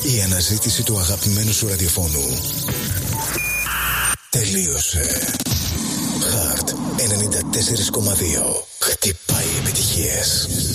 Η αναζήτηση του αγαπημένου σου ραδιοφώνου τελείωσε. Heart 94,2. Χτυπάει επιτυχίες.